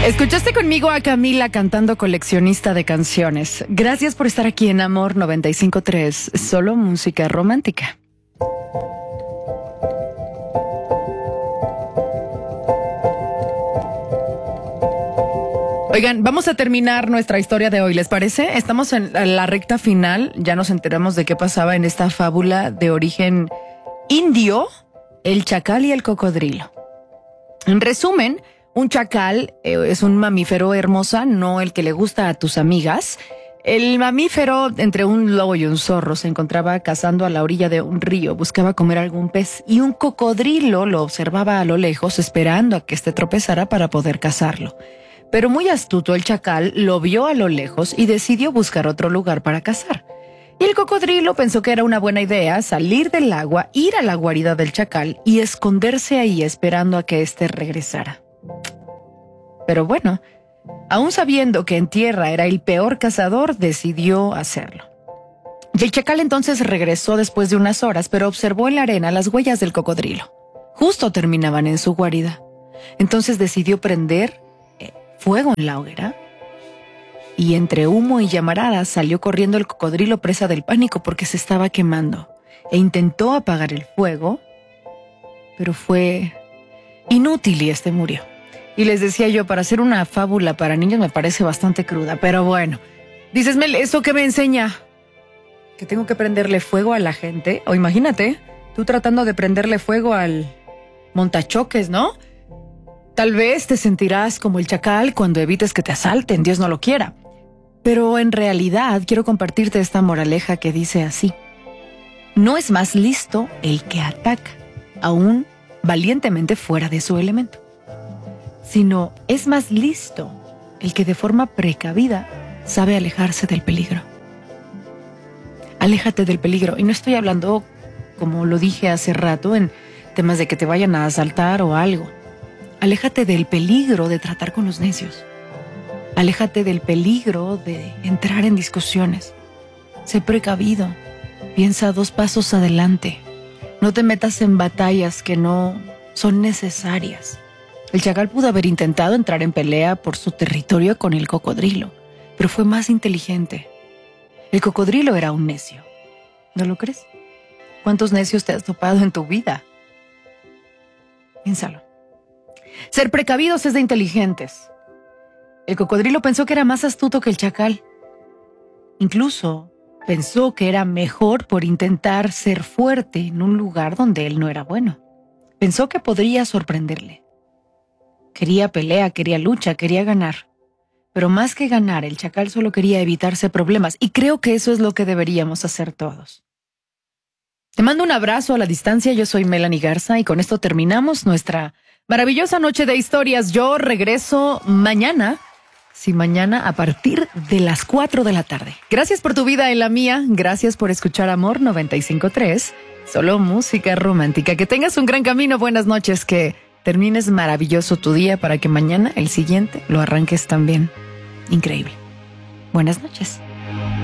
Escuchaste conmigo a Camila cantando Coleccionista de Canciones. Gracias por estar aquí en Amor 95.3, solo música romántica. Oigan, vamos a terminar nuestra historia de hoy, ¿les parece? Estamos en la recta final, ya nos enteramos de qué pasaba en esta fábula de origen indio, el chacal y el cocodrilo. En resumen, un chacal es un mamífero hermosa, no el que le gusta a tus amigas. El mamífero, entre un lobo y un zorro, se encontraba cazando a la orilla de un río, buscaba comer algún pez, y un cocodrilo lo observaba a lo lejos, esperando a que éste tropezara para poder cazarlo. Pero muy astuto, el chacal lo vio a lo lejos y decidió buscar otro lugar para cazar. Y el cocodrilo pensó que era una buena idea salir del agua, ir a la guarida del chacal y esconderse ahí esperando a que éste regresara. Pero bueno, aún sabiendo que en tierra era el peor cazador, decidió hacerlo. Y el chacal entonces regresó después de unas horas, pero observó en la arena las huellas del cocodrilo. Justo terminaban en su guarida. Entonces decidió prender fuego en la hoguera. Y entre humo y llamaradas salió corriendo el cocodrilo, presa del pánico porque se estaba quemando. E intentó apagar el fuego, pero fue inútil y este murió. Y les decía yo, para hacer una fábula para niños me parece bastante cruda, pero bueno. Dices, Mel, ¿eso qué me enseña? ¿Que tengo que prenderle fuego a la gente? O imagínate, tú tratando de prenderle fuego al montachoques, ¿no? Tal vez te sentirás como el chacal cuando evites que te asalten, Dios no lo quiera. Pero en realidad quiero compartirte esta moraleja que dice así: no es más listo el que ataca, aún valientemente fuera de su elemento, sino es más listo el que de forma precavida sabe alejarse del peligro. Aléjate del peligro. Y no estoy hablando, como lo dije hace rato, en temas de que te vayan a asaltar o algo. Aléjate del peligro de tratar con los necios. Aléjate del peligro de entrar en discusiones. Sé precavido. Piensa 2 pasos adelante. No te metas en batallas que no son necesarias. El chacal pudo haber intentado entrar en pelea por su territorio con el cocodrilo, pero fue más inteligente. El cocodrilo era un necio. ¿No lo crees? ¿Cuántos necios te has topado en tu vida? Piénsalo. Ser precavidos es de inteligentes. El cocodrilo pensó que era más astuto que el chacal. Incluso pensó que era mejor por intentar ser fuerte en un lugar donde él no era bueno. Pensó que podría sorprenderle. Quería pelea, quería lucha, quería ganar. Pero más que ganar, el chacal solo quería evitarse problemas. Y creo que eso es lo que deberíamos hacer todos. Te mando un abrazo a la distancia. Yo soy Melanie Garza y con esto terminamos nuestra maravillosa noche de historias. Yo regreso mañana. Sí, mañana a partir de las 4 de la tarde. Gracias por tu vida y la mía. Gracias por escuchar Amor 95.3. Solo música romántica. Que tengas un gran camino. Buenas noches. Que termines maravilloso tu día para que mañana, el siguiente, lo arranques también. Increíble. Buenas noches.